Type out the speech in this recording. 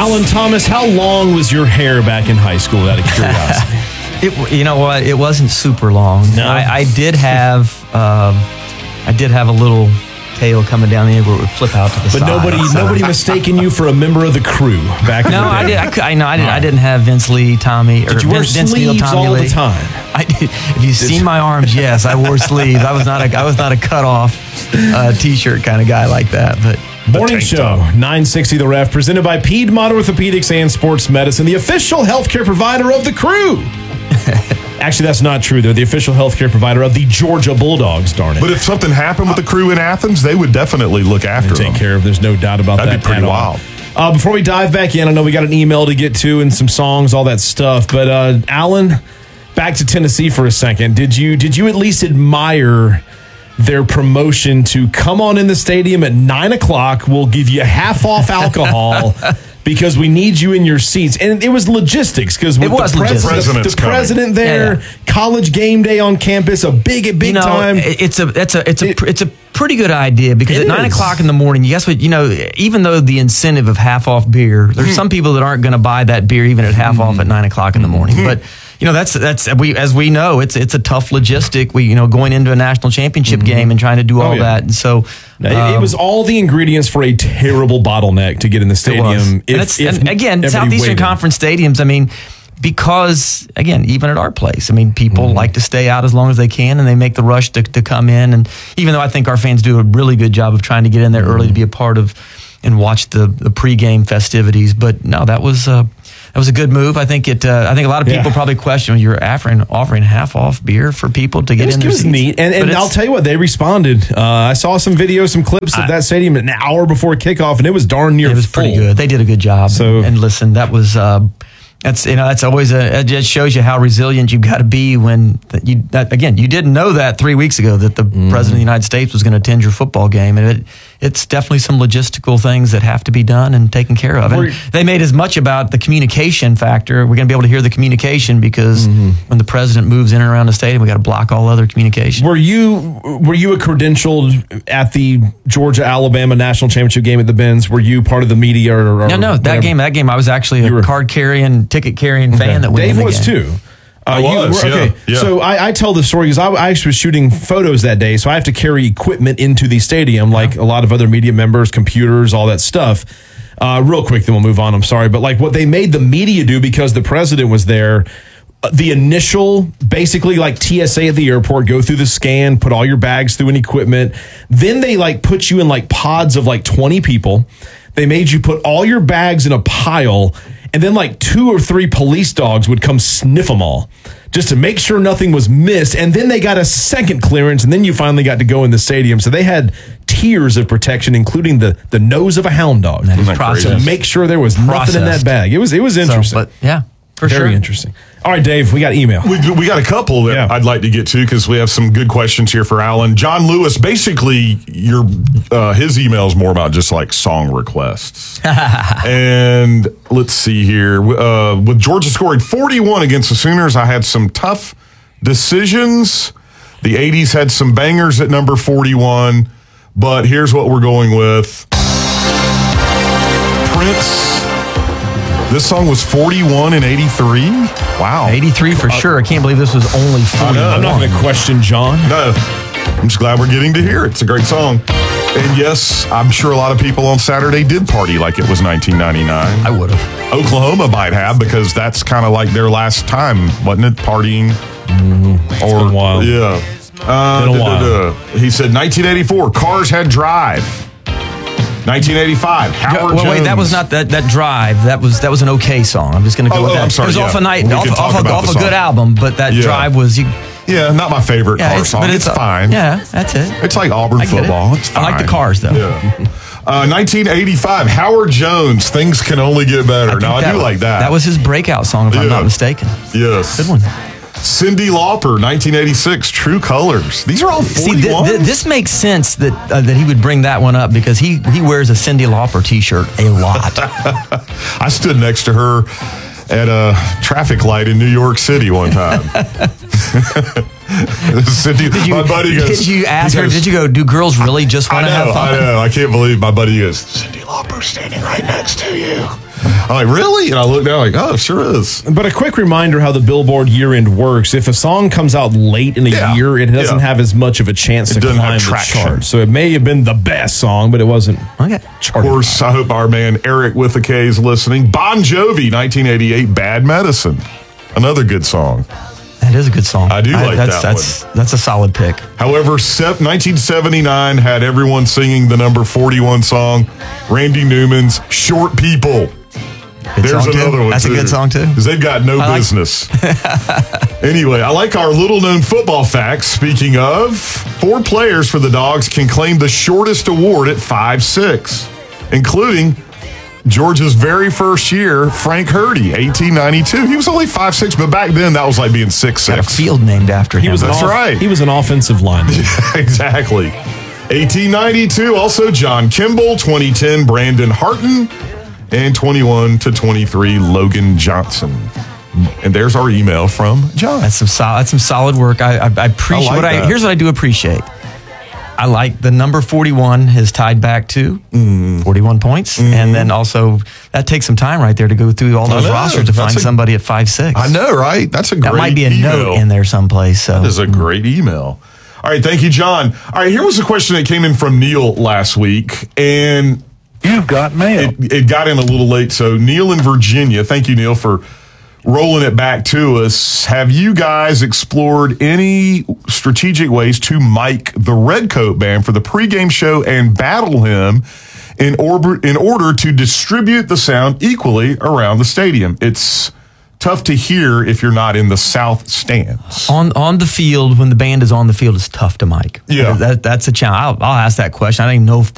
Alan Thomas, how long was your hair back in high school, out of curiosity? You know what? It wasn't super long. No? I did have a little tail coming down the end where it would flip out to the side. But nobody mistaken you for a member of the crew back in the day. I didn't have Vince Lee, Tommy, or Did you wear Vince Neil, sleeves Tommy all Lee. the time? I did. If you've seen my arms, yes, I wore sleeves. I was not a cut off t-shirt kind of guy like that, but. Morning Show, 960 The Ref, presented by Piedmont Orthopedics and Sports Medicine, the official healthcare provider of the crew. Actually, that's not true. They're the official healthcare provider of the Georgia Bulldogs, darn it. But if something happened with the crew in Athens, they would definitely look after them. Take care of. There's no doubt about that. That'd be pretty wild. Before we dive back in, I know we got an email to get to and some songs, all that stuff. But Alan, back to Tennessee for a second. Did you at least admire their promotion to come on in the stadium at 9 o'clock? We'll give you half off alcohol because we need you in your seats. And it was logistics because with the president there, college game day on campus, a big time. It's a pretty good idea because at 9 o'clock in the morning, guess what? Even though the incentive of half off beer, there's some people that aren't going to buy that beer even at half off at 9 o'clock in the morning. But that's as we know, it's a tough logistic. Going into a national championship game and trying to do all that, and so it was all the ingredients for a terrible bottleneck to get in the stadium. And again, Southeastern Conference stadiums. I mean, because again, even at our place, I mean, people like to stay out as long as they can, and they make the rush to come in. And even though I think our fans do a really good job of trying to get in there early to be a part of and watch the pregame festivities, but no, that was a good move. I think a lot of people probably question you're offering half off beer for people to get in there. It was neat, and I'll tell you what, they responded. I saw some videos, some clips of that stadium an hour before kickoff, and it was darn near. It was full. pretty good. They did a good job. And listen, that was. That's always it just shows you how resilient you've got to be when you didn't know that 3 weeks ago that the president of the United States was going to attend your football game, and it's definitely some logistical things that have to be done and taken care of. And they made as much about the communication factor. We're going to be able to hear the communication because when the president moves in and around the stadium, we got to block all other communication. Were you a credentialed at the Georgia-Alabama national championship game at the Benz? Were you part of the media or No, that game I was actually a card-carrying, ticket-carrying fan that went in the game. Dave was too. Okay. Yeah. So I tell the story because I actually was shooting photos that day, so I have to carry equipment into the stadium like a lot of other media members, computers, all that stuff. Real quick, then we'll move on. I'm sorry. But like what they made the media do because the president was there, the initial, basically like TSA at the airport, go through the scan, put all your bags through and equipment. Then they like put you in like pods of like 20 people. They made you put all your bags in a pile, and then like 2 or 3 police dogs would come sniff them all just to make sure nothing was missed. And then they got a second clearance, and then you finally got to go in the stadium. So they had tiers of protection, including the nose of a hound dog. That is process. To make sure there was nothing in that bag. It was interesting. Very interesting. All right, Dave, we got email. We got a couple that I'd like to get to because we have some good questions here for Alan. John Lewis, basically, his email is more about just like song requests. And let's see here. With Georgia scoring 41 against the Sooners, I had some tough decisions. The 80s had some bangers at number 41, but here's what we're going with. Prince. This song was 41 in 83. Wow. 83 for sure. I can't believe this was only 41. I'm not going to question John. No. I'm just glad we're getting to hear it. It's a great song. And yes, I'm sure a lot of people on Saturday did party like it was 1999. I would have. Oklahoma might have because that's kind of like their last time, wasn't it? Partying. It's been a while. Yeah. Been a while. He said 1984, Cars Had Drive. 1985, Howard Jones. Wait, that was not that Drive. That was an okay song. I'm just going to go with that. I'm sorry. It was off a good album, but that Drive was. Yeah, not my favorite car song. But it's fine. Yeah, that's it. It's like Auburn football. It's fine. I like the Cars though. Yeah. 1985, Howard Jones. Things Can Only Get Better. I do like that. That was his breakout song, if I'm not mistaken. Yes. Good one. Cyndi Lauper, 1986, True Colors. These are all 41. See, this makes sense that he would bring that one up because he wears a Cyndi Lauper T-shirt a lot. I stood next to her at a traffic light in New York City one time. Cyndi, my buddy goes, did you ask her, did you go, do girls really just want to have fun? I know. I can't believe my buddy goes, Cyndi Lauper standing right next to you. I'm like, really? And I look down like, oh, it sure is. But a quick reminder how the Billboard year-end works. If a song comes out late in a year, it doesn't have as much of a chance to climb the chart. So it may have been the best song, but it wasn't. Okay. Of course, I hope our man Eric with a K is listening. Bon Jovi, 1988, Bad Medicine. Another good song. That is a good song. I do like that one. That's a solid pick. However, 1979 had everyone singing the number 41 song, Randy Newman's Short People. There's another one. That's a good song, too. Because they've got no business. Anyway, I like our little-known football facts. Speaking of, 4 players for the Dogs can claim the shortest award at 5'6", including Georgia's very first year, Frank Hurdy, 1892. He was only 5'6", but back then that was like being 6'6". Got a field named after him. That's right. He was an offensive lineman. Exactly. 1892, also John Kimball. 2010, Brandon Harton. And 21-23, Logan Johnson. And there's our email from John. That's some solid work. I appreciate here's what I do appreciate. I like the number 41 is tied back to 41 points. And then also that takes some time right there to go through all those rosters to find somebody at 5'6". I know, right? That's a great email. That might be a note in there someplace. So. That is a great email. All right, thank you, John. All right, here was a question that came in from Neil last week. And you've got mail. It got in a little late. So Neil in Virginia, thank you, Neil, for rolling it back to us. Have you guys explored any strategic ways to mic the Redcoat Band for the pregame show and battle him in order to distribute the sound equally around the stadium? It's tough to hear if you're not in the south stands. On the field, when the band is on the field, it's tough to mic. Yeah. That's a challenge. I'll ask that question. I don't even know if